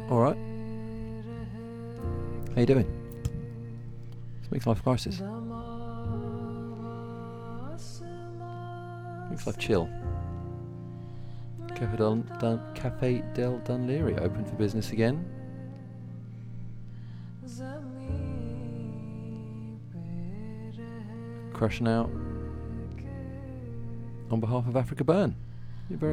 Alright. How you doing? It's Mixed Life Crisis. Mixed Life Chill. Cafe del Dunleary open for business again. Crushing out on behalf of Africa Burn.